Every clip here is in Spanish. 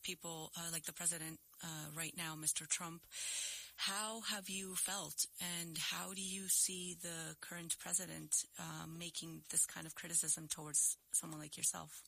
people like the president right now, Mr. Trump. How have you felt, and how do you see the current president making this kind of criticism towards someone like yourself?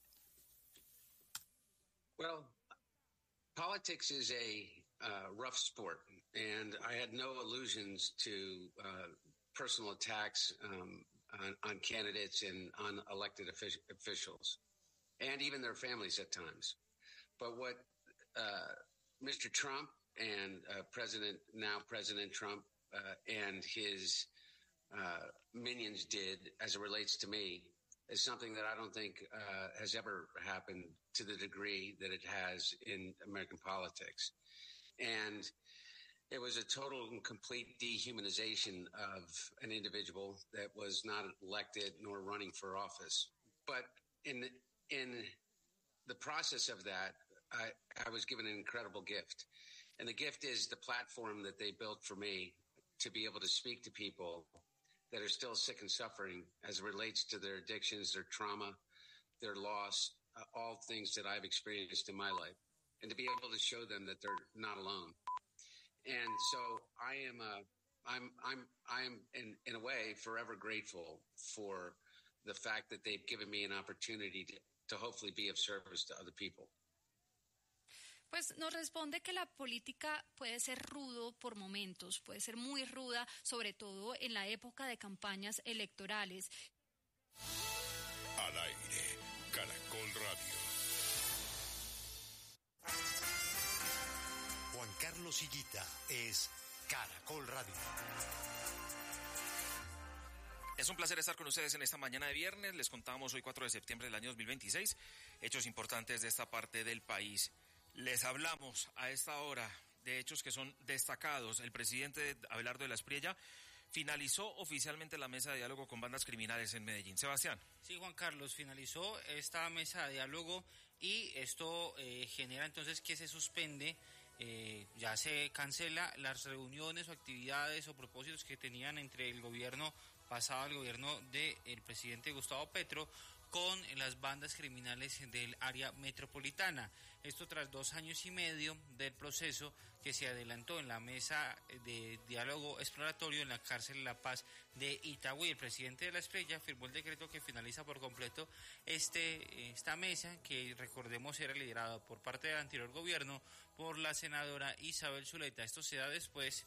Well, politics is a rough sport, and I had no illusions to personal attacks on candidates and on elected officials, and even their families at times. But what Mr. Trump and President Trump and his minions did as it relates to me is something that I don't think has ever happened to the degree that it has in American politics. And it was a total and complete dehumanization of an individual that was not elected nor running for office. But in the process of that, I was given an incredible gift. And the gift is the platform that they built for me to be able to speak to people that are still sick and suffering as it relates to their addictions, their trauma, their loss, all things that I've experienced in my life, and to be able to show them that they're not alone. And so I am in a way forever grateful for the fact that they've given me an opportunity to hopefully be of service to other people. Pues nos responde que la política puede ser rudo por momentos, puede ser muy ruda, sobre todo en la época de campañas electorales. Al aire, Caracol Radio. Juan Carlos Higuita es Caracol Radio. Es un placer estar con ustedes en esta mañana de viernes. Les contamos hoy 4 de septiembre del año 2026, hechos importantes de esta parte del país. Les hablamos a esta hora de hechos que son destacados. El presidente Abelardo de la Espriella finalizó oficialmente la mesa de diálogo con bandas criminales en Medellín. Sebastián. Sí, Juan Carlos, finalizó esta mesa de diálogo y esto genera entonces que se suspende, ya se cancela las reuniones o actividades o propósitos que tenían entre el gobierno pasado, el gobierno del presidente Gustavo Petro, con las bandas criminales del área metropolitana. Esto tras 2 años y medio del proceso que se adelantó en la mesa de diálogo exploratorio en la cárcel La Paz de Itagüí. El presidente de la Espriella firmó el decreto que finaliza por completo esta mesa, que recordemos era liderada por parte del anterior gobierno por la senadora Isabel Zuleta. Esto se da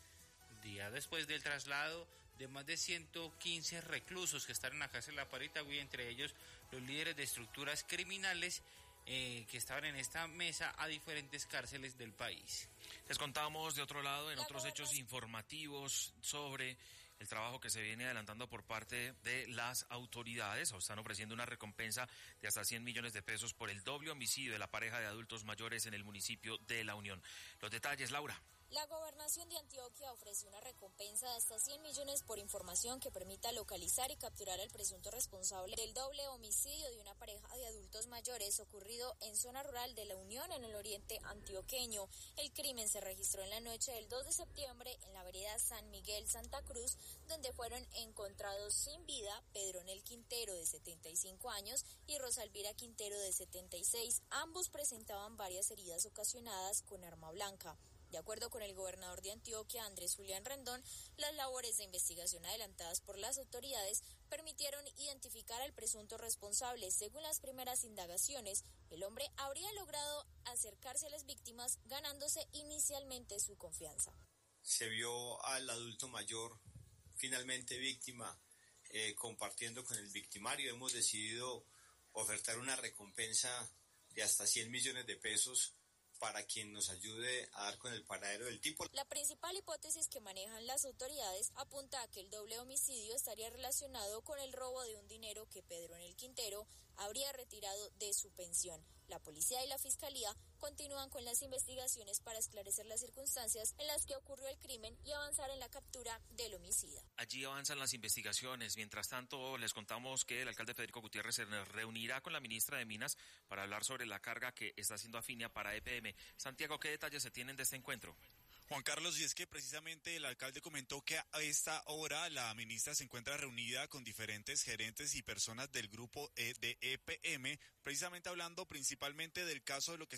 día después del traslado de más de 115 reclusos que están en la cárcel La Paz de Itagüí, entre ellos los líderes de estructuras criminales que estaban en esta mesa a diferentes cárceles del país. Les contamos de otro lado, en otros hechos informativos, sobre el trabajo que se viene adelantando por parte de las autoridades. Están ofreciendo una recompensa de hasta 100 millones de pesos por el doble homicidio de la pareja de adultos mayores en el municipio de La Unión. Los detalles, Laura. La Gobernación de Antioquia ofreció una recompensa de hasta 100 millones por información que permita localizar y capturar al presunto responsable del doble homicidio de una pareja de adultos mayores ocurrido en zona rural de La Unión, en el oriente antioqueño. El crimen se registró en la noche del 2 de septiembre en la vereda San Miguel Santa Cruz, donde fueron encontrados sin vida Pedronel Quintero, de 75 años, y Rosalvira Quintero, de 76. Ambos presentaban varias heridas ocasionadas con arma blanca. De acuerdo con el gobernador de Antioquia, Andrés Julián Rendón, las labores de investigación adelantadas por las autoridades permitieron identificar al presunto responsable. Según las primeras indagaciones, el hombre habría logrado acercarse a las víctimas, ganándose inicialmente su confianza. Se vio al adulto mayor, finalmente víctima, compartiendo con el victimario. Hemos decidido ofertar una recompensa de hasta 100 millones de pesos para quien nos ayude a dar con el paradero del tipo. La principal hipótesis que manejan las autoridades apunta a que el doble homicidio estaría relacionado con el robo de un dinero que Pedronel Quintero habría retirado de su pensión. La policía y la fiscalía continúan con las investigaciones para esclarecer las circunstancias en las que ocurrió el crimen y avanzar en la captura del homicida. Allí avanzan las investigaciones. Mientras tanto, les contamos que el alcalde Federico Gutiérrez se reunirá con la ministra de Minas para hablar sobre la carga que está haciendo Afinia para EPM. Santiago, ¿qué detalles se tienen de este encuentro? Juan Carlos, y es que precisamente el alcalde comentó que a esta hora la ministra se encuentra reunida con diferentes gerentes y personas del grupo de EPM, precisamente hablando principalmente del caso de lo que